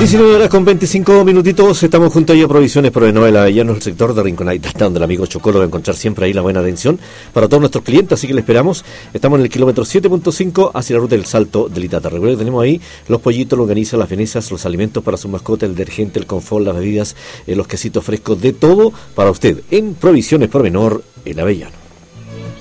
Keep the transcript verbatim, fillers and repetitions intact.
diecinueve horas con veinticinco minutitos, estamos junto ahí a Provisiones Provenor de la Avellano, el sector de Rinconada, está donde el amigo Chocolo va a encontrar siempre ahí la buena atención para todos nuestros clientes, así que le esperamos. Estamos en el kilómetro siete punto cinco hacia la ruta del Salto del Itata. Recuerden que tenemos ahí los pollitos, longanizas, las venesas, los alimentos para su mascota, el detergente, el confort, las bebidas, eh, los quesitos frescos, de todo para usted en Provisiones Provenor, el Avellano.